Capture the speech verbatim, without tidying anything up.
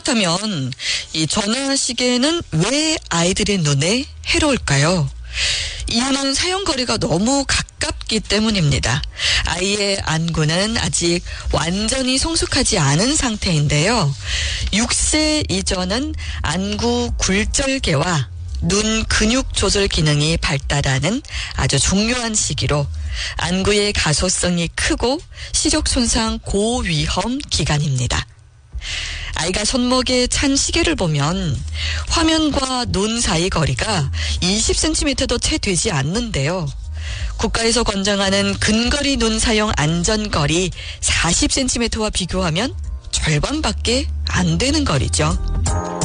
그렇다면 이 전화시계는 왜 아이들의 눈에 해로울까요? 이유는 사용거리가 너무 가깝기 때문입니다. 아이의 안구는 아직 완전히 성숙하지 않은 상태인데요. 육 세 이전은 안구 굴절개와 눈 근육 조절 기능이 발달하는 아주 중요한 시기로 안구의 가소성이 크고 시력 손상 고위험 기간입니다. 아이가 손목에 찬 시계를 보면 화면과 눈 사이 거리가 이십 센티미터도 채 되지 않는데요. 국가에서 권장하는 근거리 눈 사용 안전거리 사십 센티미터와 비교하면 절반밖에 안 되는 거리죠.